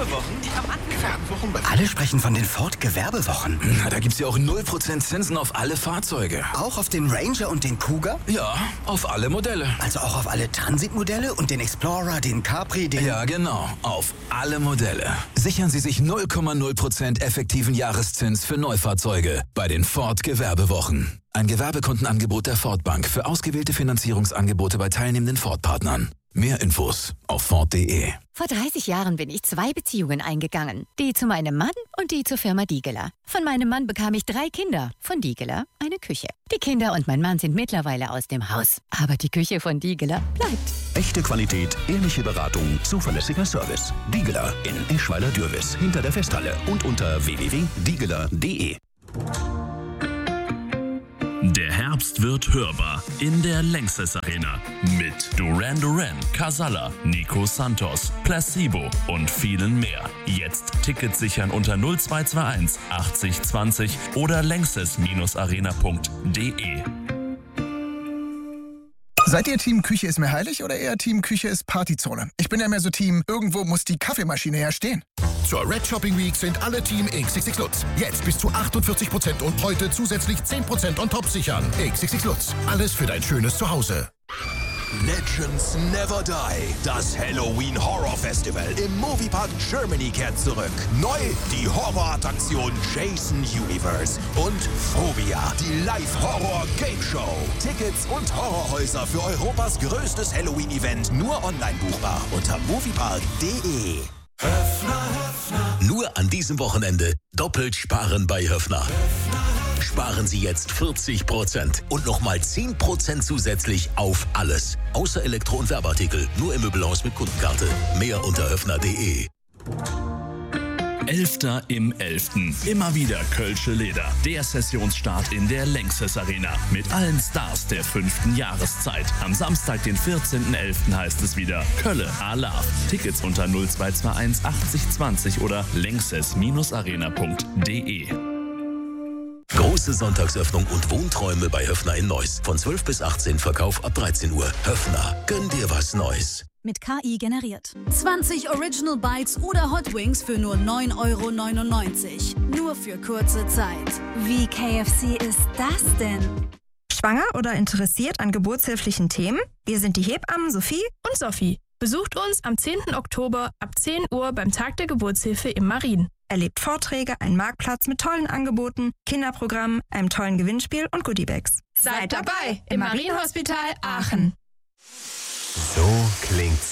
Gewerbewochen? Ich hab angefangen. Alle sprechen von den Ford Gewerbewochen. Na, da gibt's ja auch 0% Zinsen auf alle Fahrzeuge. Auch auf den Ranger und den Cougar? Ja, auf alle Modelle. Also auch auf alle Transit-Modelle und den Explorer, den Capri, den... Ja, genau. Auf alle Modelle. Sichern Sie sich 0,0% effektiven Jahreszins für Neufahrzeuge bei den Ford Gewerbewochen. Ein Gewerbekundenangebot der Ford Bank für ausgewählte Finanzierungsangebote bei teilnehmenden Ford-Partnern. Mehr Infos auf Ford.de. Vor 30 Jahren bin ich 2 Beziehungen eingegangen. Die zu meinem Mann und die zur Firma Diegeler. Von meinem Mann bekam ich 3 Kinder. Von Diegeler eine Küche. Die Kinder und mein Mann sind mittlerweile aus dem Haus. Aber die Küche von Diegeler bleibt. Echte Qualität, ehrliche Beratung, zuverlässiger Service. Diegeler in Eschweiler-Dürwiß hinter der Festhalle und unter www.diegeler.de. Der Herbst wird hörbar in der Lanxess Arena mit Duran Duran, Casalla, Nico Santos, Placebo und vielen mehr. Jetzt Tickets sichern unter 0221 80 20 oder lanxess-arena.de. Seid ihr Team Küche ist mir heilig oder eher Team Küche ist Partyzone? Ich bin ja mehr so Team, irgendwo muss die Kaffeemaschine ja stehen. Zur Red Shopping Week sind alle Team XXX Lutz. Jetzt bis zu 48% und heute zusätzlich 10% on top sichern. XXX Lutz. Alles für dein schönes Zuhause. Legends Never Die. Das Halloween Horror Festival im Moviepark Germany kehrt zurück. Neu die Horrorattraktion Jason Universe und Phobia, die Live-Horror-Game-Show. Tickets und Horrorhäuser für Europas größtes Halloween-Event nur online buchbar unter moviepark.de. Nur an diesem Wochenende doppelt sparen bei Höffner. Sparen Sie jetzt 40% und nochmal 10% zusätzlich auf alles. Außer Elektro- und Werbeartikel. Nur im Möbelhaus mit Kundenkarte. Mehr unter höffner.de. 11. im 11. Immer wieder Kölsche Leder. Der Sessionsstart in der Lanxess Arena. Mit allen Stars der 5. Jahreszeit. Am Samstag, den 14.11. heißt es wieder Kölle Alarv. Tickets unter 0221 80 20 oder lanxess-arena.de. Große Sonntagsöffnung und Wohnträume bei Höffner in Neuss. Von 12 bis 18, Verkauf ab 13 Uhr. Höffner, gönn dir was Neues. Mit KI generiert. 20 Original Bites oder Hot Wings für nur 9,99 €. Nur für kurze Zeit. Wie KFC ist das denn? Schwanger oder interessiert an geburtshilflichen Themen? Wir sind die Hebammen Sophie und Sophie. Besucht uns am 10. Oktober ab 10 Uhr beim Tag der Geburtshilfe im Marien. Erlebt Vorträge, einen Marktplatz mit tollen Angeboten, Kinderprogrammen, einem tollen Gewinnspiel und Goodiebags. Seid dabei im Marienhospital Aachen. So klingt's